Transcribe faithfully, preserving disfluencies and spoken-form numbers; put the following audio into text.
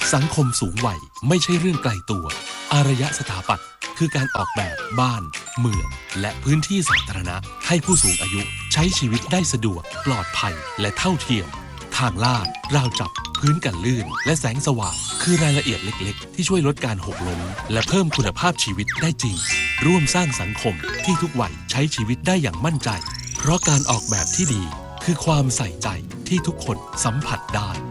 สังคมสูงวัยไม่ใช่เรื่องไกลตัวอารยสถาปัตย์คือการออกแบบบ้านเมืองและพื้นที่สาธารณะให้ผู้สูงอายุใช้ชีวิตได้สะดวกปลอดภัยและเท่าเทียมทางลาดราวจับพื้นกันลื่นและแสงสว่างคือรายละเอียดเล็กๆที่ช่วยลดการหกล้มและเพิ่มคุณภาพชีวิตได้จริงร่วมสร้างสังคมที่ทุกวัยใช้ชีวิตได้อย่างมั่นใจเพราะการออกแบบที่ดีคือความใส่ใจที่ทุกคนสัมผัสได้